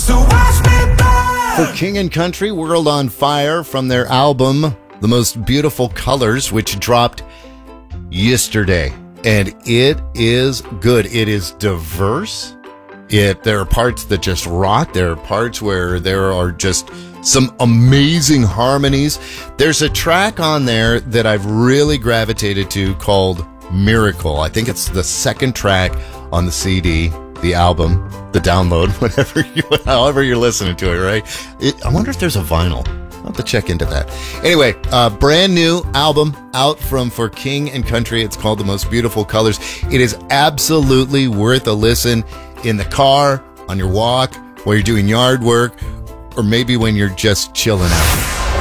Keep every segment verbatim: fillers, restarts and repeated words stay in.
So watch me burn. For King and Country, World on Fire, from their album, The Most Beautiful Colors, which dropped yesterday. And it is good. It is diverse. It, there are parts that just rock. There are parts where there are just some amazing harmonies. There's a track on there that I've really gravitated to called Miracle. I think it's the second track on the C D, the album, the download, whatever you, however you're listening to it, right? It, I wonder if there's a vinyl. I'll have to check into that. Anyway, uh, brand new album out from For King and Country. It's called The Most Beautiful Colors. It is absolutely worth a listen in the car, on your walk, while you're doing yard work, or maybe when you're just chilling out.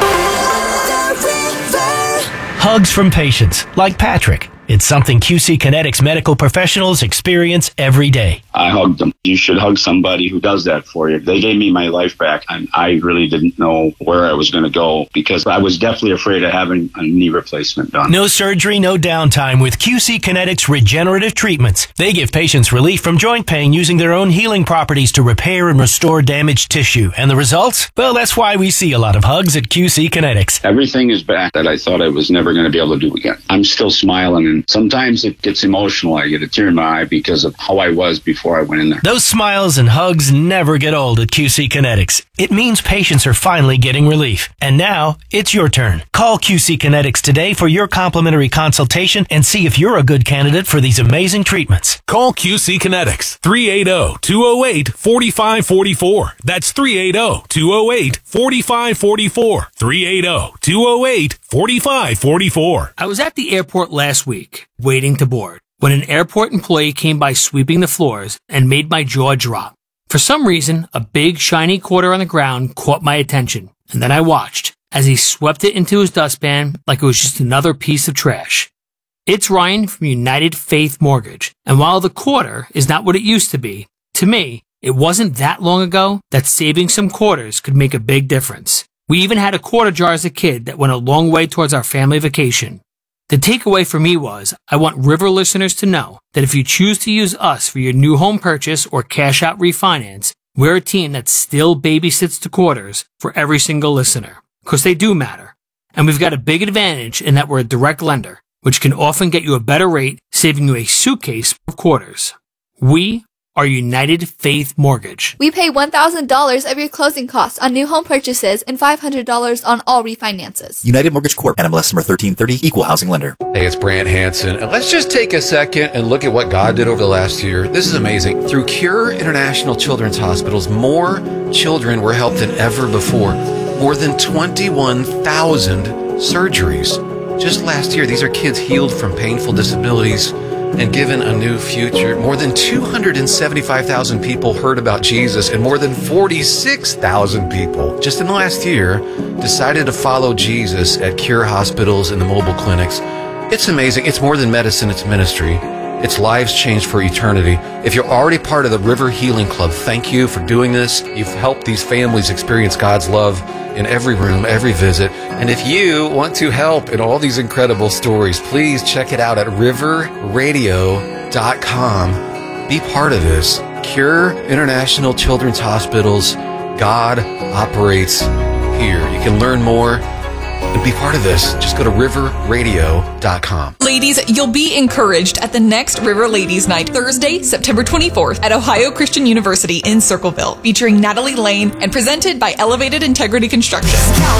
Hugs from patients like Patrick. It's something Q C Kinetics medical professionals experience every day. I hugged them. You should hug somebody who does that for you. They gave me my life back, and I really didn't know where I was going to go because I was definitely afraid of having a knee replacement done. No surgery, no downtime with Q C Kinetics regenerative treatments. They give patients relief from joint pain using their own healing properties to repair and restore damaged tissue. And the results? Well, that's why we see a lot of hugs at Q C Kinetics. Everything is back that I thought I was never going to be able to do again. I'm still smiling, and sometimes it gets emotional. I get a tear in my eye because of how I was before I went in there. Those smiles and hugs never get old at Q C Kinetics. It means patients are finally getting relief. And now, it's your turn. Call Q C Kinetics today for your complimentary consultation and see if you're a good candidate for these amazing treatments. Call Q C Kinetics, three eight zero, two zero eight, four five four four. That's three eight zero, two zero eight, four five four four. three eight zero, two zero eight, four five four four. I was at the airport last week, waiting to board, when an airport employee came by sweeping the floors and made my jaw drop. For some reason, a big shiny quarter on the ground caught my attention, and then I watched as he swept it into his dustpan like it was just another piece of trash. It's Ryan from United Faith Mortgage, and while the quarter is not what it used to be, to me, it wasn't that long ago that saving some quarters could make a big difference. We even had a quarter jar as a kid that went a long way towards our family vacation. The takeaway for me was, I want River listeners to know that if you choose to use us for your new home purchase or cash out refinance, we're a team that still babysits the quarters for every single listener, because they do matter. And we've got a big advantage in that we're a direct lender, which can often get you a better rate, saving you a suitcase of quarters. We are United Faith Mortgage. We pay one thousand dollars of your closing costs on new home purchases and five hundred dollars on all refinances. United Mortgage Corp. N M L S number thirteen thirty, Equal Housing Lender. Hey, it's Brant Hansen, and let's just take a second and look at what God did over the last year. This is amazing. Through Cure International Children's Hospitals, more children were helped than ever before. More than twenty-one thousand surgeries. Just last year, these are kids healed from painful disabilities and given a new future. More than two hundred seventy-five thousand people heard about Jesus, and more than forty-six thousand people just in the last year decided to follow Jesus at Cure Hospitals and the mobile clinics. It's amazing. It's more than medicine, it's ministry. It's lives changed for eternity. If you're already part of the River Healing Club, thank you for doing this. You've helped these families experience God's love in every room, every visit. And if you want to help in all these incredible stories, please check it out at river radio dot com. Be part of this. Cure International Children's Hospitals. God operates here. You can learn more and be part of this. Just go to river radio dot com. Ladies, you'll be encouraged at the next River Ladies Night, Thursday, September twenty-fourth at Ohio Christian University in Circleville, featuring Natalie Lane and presented by Elevated Integrity Construction.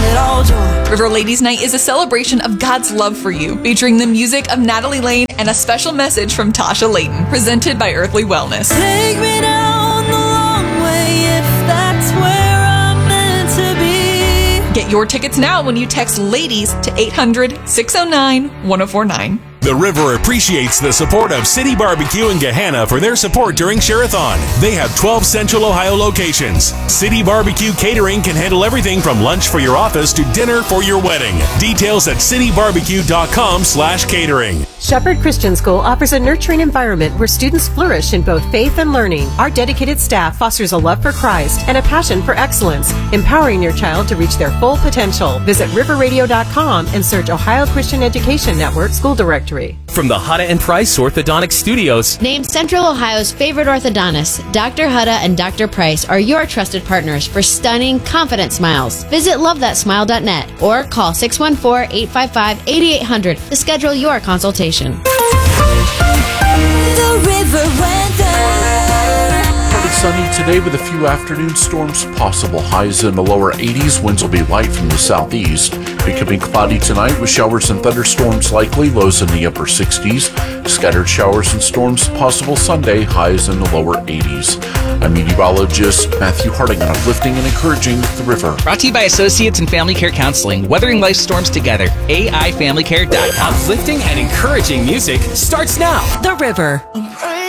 River Ladies Night is a celebration of God's love for you, featuring the music of Natalie Lane and a special message from Tasha Layton, presented by Earthly Wellness. Take me down the long way if that's where I'm meant to be. Get your tickets now when you text LADIES to eight hundred, six oh nine, one oh four nine. The River appreciates the support of City Barbecue and Gahanna for their support during Share-a-thon. They have twelve Central Ohio locations. City Barbecue Catering can handle everything from lunch for your office to dinner for your wedding. Details at city barbecue dot com slash catering. Shepherd Christian School offers a nurturing environment where students flourish in both faith and learning. Our dedicated staff fosters a love for Christ and a passion for excellence, empowering your child to reach their full potential. Visit river radio dot com and search Ohio Christian Education Network School Directory. Factory. From the Hutta and Price Orthodontic Studios. Named Central Ohio's favorite orthodontists, Doctor Hutta and Doctor Price are your trusted partners for stunning, confident smiles. Visit love that smile dot net or call six one four, eight five five, eight eight hundred to schedule your consultation. The river weather. Partly sunny today with a few afternoon storms possible. Highs in the lower eighties. Winds will be light from the southeast. Becoming cloudy tonight with showers and thunderstorms likely. Lows in the upper sixties. Scattered showers and storms possible Sunday. Highs in the lower eighties. I'm meteorologist Matthew Harding on Uplifting and Encouraging the River. Brought to you by Associates in Family Care Counseling. Weathering life storms together. A I family care dot com. Uplifting and encouraging music starts now. The River.